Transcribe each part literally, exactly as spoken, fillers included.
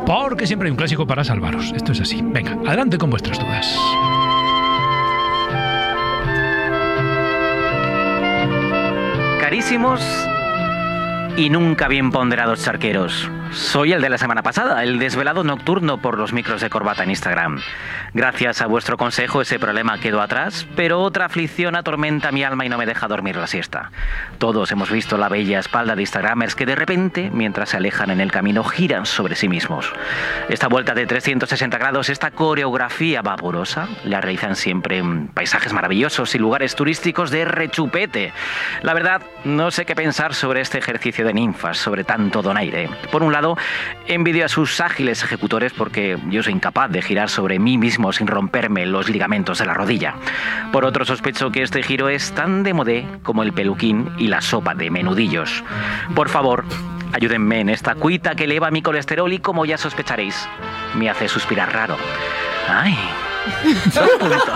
porque siempre hay un clásico para salvaros. Esto es así. Venga, adelante con vuestras dudas. Carísimos y nunca bien ponderados charqueros. Soy el de la semana pasada, el desvelado nocturno por los micros de corbata en Instagram. Gracias a vuestro consejo ese problema quedó atrás, pero otra aflicción atormenta mi alma y no me deja dormir la siesta. Todos hemos visto la bella espalda de instagramers que de repente, mientras se alejan en el camino, giran sobre sí mismos. Esta vuelta de trescientos sesenta grados, esta coreografía vaporosa, la realizan siempre en paisajes maravillosos y lugares turísticos de rechupete. La verdad, no sé qué pensar sobre este ejercicio de ninfas, sobre tanto donaire. Por un lado, envidio a sus ágiles ejecutores porque yo soy incapaz de girar sobre mí mismo sin romperme los ligamentos de la rodilla. Por otro, sospecho que este giro es tan de modé como el peluquín y la sopa de menudillos. Por favor, ayúdenme en esta cuita que eleva mi colesterol y, como ya sospecharéis, me hace suspirar raro. ¡Ay! Dos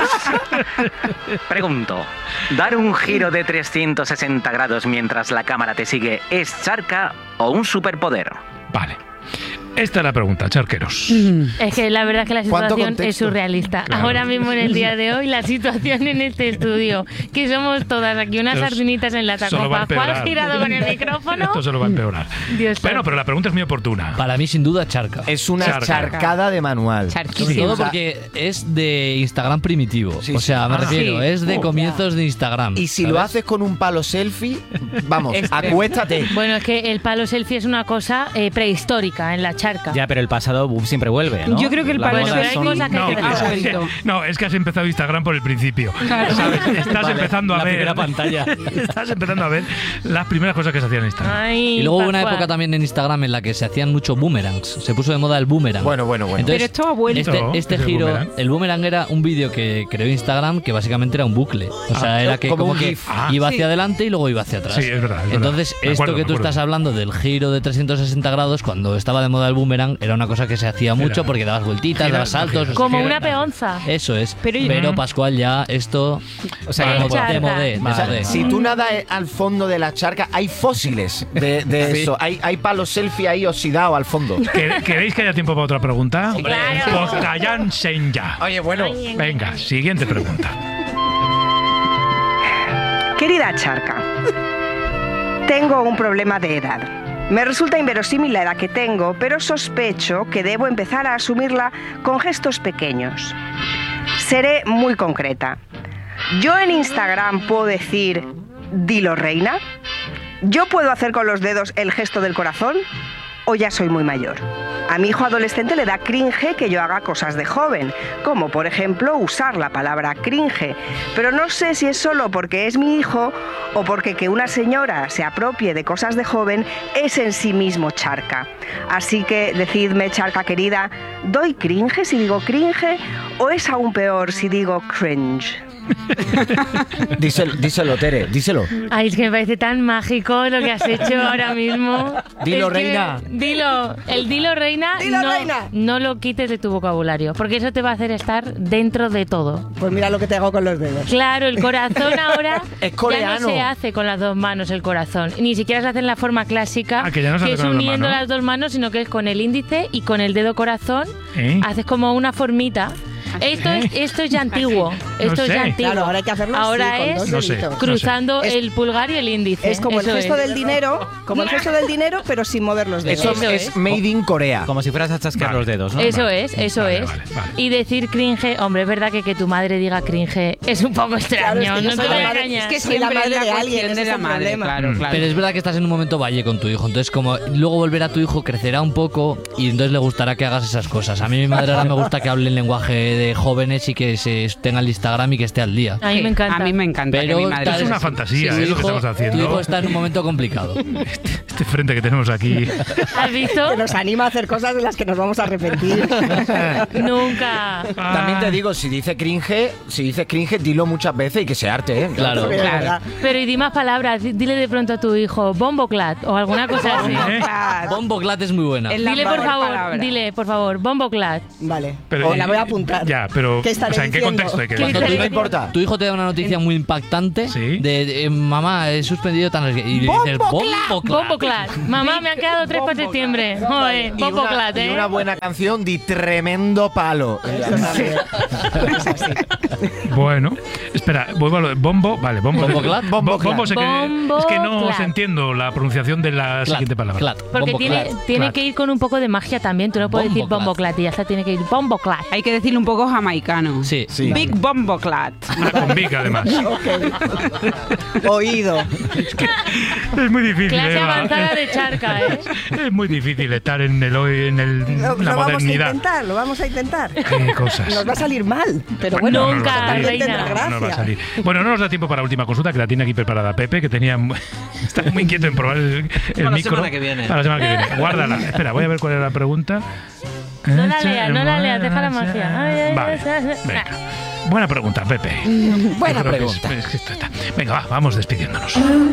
puntos. Pregunto, ¿dar un giro de trescientos sesenta grados mientras la cámara te sigue es charca o un superpoder? Vale. Esta es la pregunta, charqueros. Es que la verdad es que la situación es surrealista. Claro. Ahora mismo, en el día de hoy, la situación en este estudio, que somos todas aquí unas Dios, sardinitas en lata con Pascual girado con el micrófono. Esto solo va a empeorar. Dios bueno, pero la pregunta es muy oportuna. Para mí, sin duda, charca. Es una charca. charcada de manual. Sobre todo porque es de Instagram primitivo. Sí, o sea, me ah, refiero, sí. es de comienzos de Instagram. Y si ¿sabes? Lo haces con un palo selfie, vamos, acuéstate. Bueno, es que el palo selfie es una cosa eh, prehistórica en la charca. Ya, pero el pasado siempre vuelve, ¿no? Yo creo que el palo selfie hay cosas que no, hay que hacer. No, es que has empezado Instagram por el principio. Claro. ¿Sabes? Estás vale, empezando a la ver. Primera pantalla. Estás empezando a ver las primeras cosas que se hacían en Instagram. Ay, y luego hubo una época también en Instagram en la que se hacían mucho boomerangs. Se puso de moda el boomerang. Bueno, bueno, bueno. Entonces, pero esto ha vuelto. Este, este ¿Es el giro, boomerang? el boomerang era un vídeo que creó Instagram que básicamente era un bucle. O sea, ah, era que como, como que ah, iba sí. hacia adelante y luego iba hacia atrás. Sí, es verdad. Es Entonces, verdad. esto acuerdo, que tú estás hablando del giro de trescientos sesenta grados, cuando estaba de moda el boomerang, era una cosa que se hacía mucho porque dabas vueltitas, gira, dabas saltos. gira, como gira. una peonza. Eso es. Pero, pero Pascual, ya esto. O sea, de charca. modé, de O sea, modé. si tú nadas al fondo de la charca, hay fósiles de, de sí. eso. Hay, hay palos selfie ahí oxidados al fondo. ¿Queréis que haya tiempo para otra pregunta? Sí, claro. Pues cállense ya. Oye, bueno. Venga, siguiente pregunta. Querida charca, tengo un problema de edad. Me resulta inverosímil la edad que tengo, pero sospecho que debo empezar a asumirla con gestos pequeños. Seré muy concreta. ¿Yo en Instagram puedo decir "dilo reina"? ¿Yo puedo hacer con los dedos el gesto del corazón? ¿O ya soy muy mayor? A mi hijo adolescente le da cringe que yo haga cosas de joven, como por ejemplo usar la palabra cringe. Pero no sé si es solo porque es mi hijo o porque que una señora se apropie de cosas de joven es en sí mismo charca. Así que decidme, charca querida, ¿doy cringe si digo cringe o es aún peor si digo cringe? díselo, díselo, Tere, díselo. Ay, es que me parece tan mágico lo que has hecho ahora mismo. Dilo, es que, reina. Dilo, el dilo, reina, Dilo, no, reina. no lo quites de tu vocabulario, porque eso te va a hacer estar dentro de todo. Pues mira lo que te hago con los dedos. Claro, el corazón ahora es ya coreano. no se hace con las dos manos el corazón. Ni siquiera se hace en la forma clásica, ah, que, ya no se que hace es con uniendo las, las dos manos, sino que es con el índice y con el dedo corazón. ¿Eh? Haces como una formita. Esto es, esto es ya antiguo. Esto No es sé. ya antiguo. Claro, ahora hay que hacerlo Ahora así, con es dos No sé. deditos. cruzando Es- el pulgar y el índice. Es como Eso el gesto es. del dinero, como el gesto del dinero, pero sin mover los dedos. Eso, Eso es, es. made in Corea. Como si fueras a chasquear Vale. los dedos, ¿no? Eso Vale. es, eso Vale, es. vale, vale. Y decir cringe, hombre, es verdad que que tu madre diga cringe es un poco extraño. Claro, es que yo no soy te la voy a madre- engañar. es que soy la madre de alguien, ese de es la el madre, problema. claro, Mm. claro. Pero es verdad que estás en un momento valle con tu hijo, entonces como luego volver a tu hijo crecerá un poco y entonces le gustará que hagas esas cosas. A mí mi madre ahora me gusta que hable en lenguaje de jóvenes y que se tenga el Instagram y que esté al día. A mí Sí, me encanta. A mí me encanta Pero que mi madre... Es una fantasía, tu es lo que hijo- estamos haciendo. Tu hijo está en un momento complicado. Este frente que tenemos aquí. ¿Has visto? Que nos anima a hacer cosas de las que nos vamos a arrepentir. Nunca. También Ah. te digo, si dice cringe, si dices cringe, dilo muchas veces y que se arte, ¿eh? Claro. Porque de Claro. verdad, Pero y di más palabras. di- Dile de pronto a tu hijo bomboclat o alguna cosa así. ¿Eh? Bomboclat es muy buena. Es la Dile por mejor favor, palabra. dile por favor bomboclat. Vale, Pero o y- la voy a apuntar. Ya, pero ¿Qué estaré o sea, ¿en qué diciendo? contexto hay que ¿Qué decir? Cuando tú estaré no importa. Tu hijo te da una noticia muy impactante Sí. de, de, mamá, he suspendido tan... Y le dices, bombo Bombo Clat. Mamá, me han quedado tres para septiembre. Joder, Y Bombo una, Clat, y ¿eh? una buena canción de tremendo palo. Bueno, espera, vuelvo a lo de bombo. Vale, bombo. ¿Bombo Clat? Bombo, Bombo bombo sé que- Bombo es que no Clat. os entiendo la pronunciación de la Clat, siguiente palabra. clat, Porque bombo tiene, clat. tiene Clat. que ir con un poco de magia también. Tú no puedes Bombo decir Bombo Clat. Clat y ya está, tiene que ir Bombo Clat. Hay que decirle un poco jamaicano. Sí. Sí. Big Bombo Clat. Con Vic, además. Oído. Es muy difícil. Clase Eva. avanzada de charca, ¿eh? Es muy difícil estar en el hoy, en el, Lo, la lo vamos a modernidad. intentar, lo vamos a intentar. Qué cosas. Nos va a salir mal, pero Bueno, bueno, no nos va a Nunca, salir. también reina. tendrá No nos va a gracia. salir. Bueno, no nos da tiempo para la última consulta, que la tiene aquí preparada Pepe, que tenía está muy inquieto en probar el, el Para la micro. semana que viene. Para la semana que viene. Guárdala. Espera, voy a ver cuál era la pregunta. No la leas, no la leas, deja la magia. Ay, ay, Vale, ay, ay. venga. Buena pregunta, Pepe. Buena Yo creo que es- pregunta. es que esto está- Venga, va, vamos despidiéndonos.